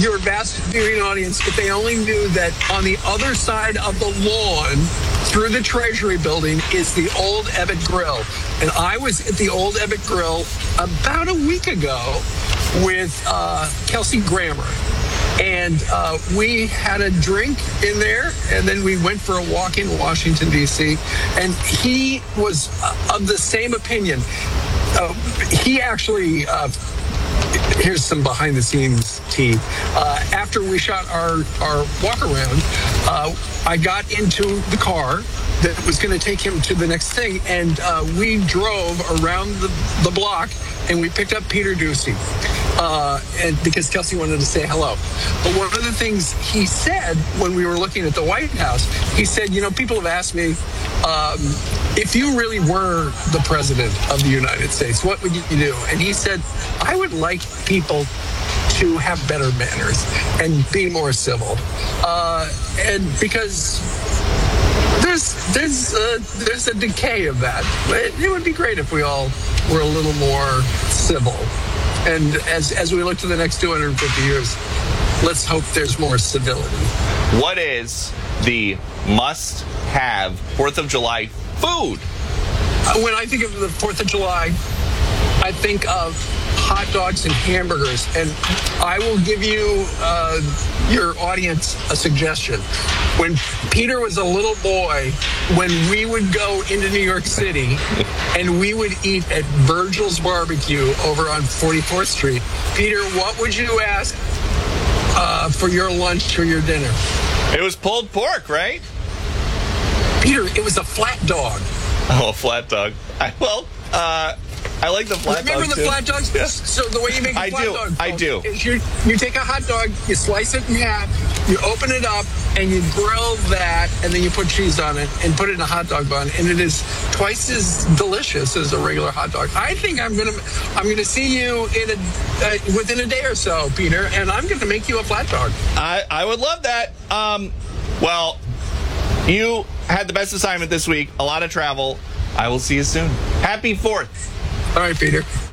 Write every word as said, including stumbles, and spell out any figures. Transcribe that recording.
your vast viewing audience if they only knew that on the other side of the lawn through the Treasury building is the Old Ebbitt Grill. And I was at the Old Ebbitt Grill about a week ago with uh, Kelsey Grammer. And uh, we had a drink in there, and then we went for a walk in Washington, D C, and he was uh, of the same opinion. Uh, he actually, uh, here's some behind the scenes tea. Uh, after we shot our, our walk around, uh, I got into the car that was going to take him to the next thing, and uh, we drove around the, the block, and we picked up Peter Doocy. Uh, and because Kelsey wanted to say hello. But one of the things he said when we were looking at the White House, he said, you know, people have asked me, um, if you really were the president of the United States, what would you do? And he said, I would like people to have better manners and be more civil. Uh, and because there's there's uh, there's a decay of that. It, it would be great if we all were a little more civil. And as as we look to the next two hundred fifty years, let's hope there's more civility. What is the must-have fourth of July food? Uh, when I think of the fourth of July, I think of hot dogs and hamburgers. And I will give you, uh, your audience, a suggestion. When Peter was a little boy, when we would go into New York City and we would eat at Virgil's Barbecue over on forty-fourth Street, Peter, what would you ask uh, for your lunch or your dinner? It was pulled pork, right? Peter, it was a flat dog. Oh, a flat dog. I, well, uh... I like the flat Remember dogs. the too. flat dogs? Yeah. So the way you make a I flat do. dog, I do. Is you, you take a hot dog, you slice it in half, you open it up, and you grill that, and then you put cheese on it and put it in a hot dog bun, and it is twice as delicious as a regular hot dog. I think I'm gonna I'm gonna see you in a uh, within a day or so, Peter, and I'm gonna make you a flat dog. I, I would love that. Um, well, you had the best assignment this week. A lot of travel. I will see you soon. Happy fourth. All right, Peter.